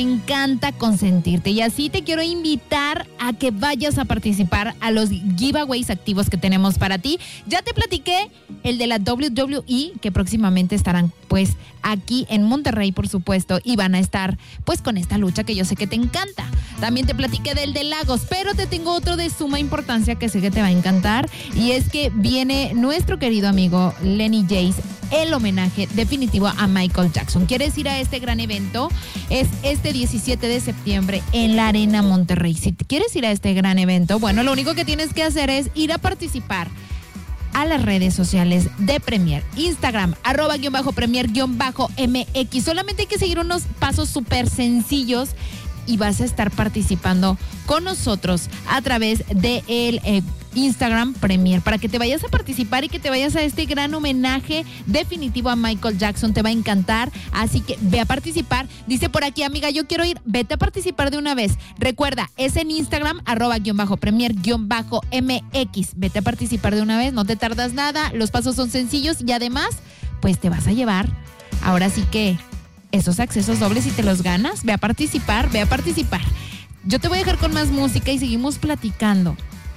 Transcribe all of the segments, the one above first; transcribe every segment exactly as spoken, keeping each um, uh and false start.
Me encanta consentirte y así te quiero invitar a que vayas a participar a los giveaways activos que tenemos para ti. Ya te platiqué el de la doble u doble u E, que próximamente estarán pues aquí en Monterrey, por supuesto, y van a estar pues con esta lucha que yo sé que te encanta. También te platiqué del de Lagos, pero te tengo otro de suma importancia que sé que te va a encantar, y es que viene nuestro querido amigo Lenny Jace, el homenaje definitivo a Michael Jackson. ¿Quieres ir a este gran evento? Es este diecisiete de septiembre en la Arena Monterrey. Si quieres ir a este gran evento, bueno, lo único que tienes que hacer es ir a participar a las redes sociales de Premier, Instagram, arroba guión bajo Premier guión bajo M X. Solamente hay que seguir unos pasos súper sencillos y vas a estar participando con nosotros a través de el eh, Instagram Premier, para que te vayas a participar y que te vayas a este gran homenaje definitivo a Michael Jackson. Te va a encantar, así que ve a participar. Dice por aquí, amiga, yo quiero ir. Vete a participar de una vez. Recuerda, es en Instagram, arroba guión bajo Premier guión bajo M X. Vete a participar de una vez, no te tardas nada, los pasos son sencillos y además, pues te vas a llevar, ahora sí que esos accesos dobles y te los ganas. Ve a participar, ve a participar. Yo te voy a dejar con más música y seguimos platicando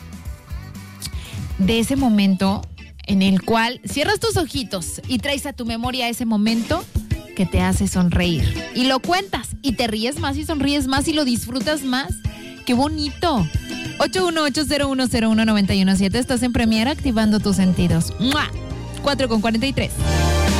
de ese momento en el cual cierras tus ojitos y traes a tu memoria ese momento que te hace sonreír. Y lo cuentas y te ríes más y sonríes más y lo disfrutas más. ¡Qué bonito! ocho uno ocho cero uno cero uno nueve uno siete. Estás en Premier, activando tus sentidos. ¡Mua! cuatro con cuarenta y tres.